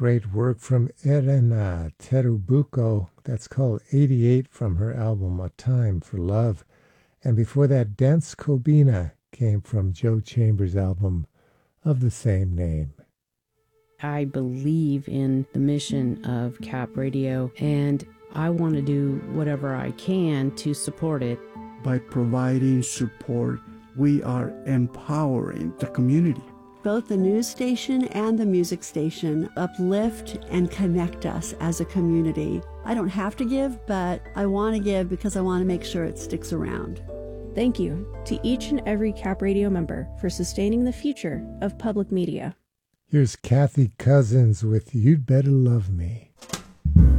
great work from Elena Terubuko. That's called 88 from her album A Time for Love. And before that, Dance Kobina came from Joe Chambers' album of the same name. I believe in the mission of Cap Radio, and I want to do whatever I can to support it. By providing support, we are empowering the community. Both the news station and the music station uplift and connect us as a community. I don't have to give, but I want to give because I want to make sure it sticks around. Thank you to each and every Cap Radio member for sustaining the future of public media. Here's Kathy Cousins with You'd Better Love Me.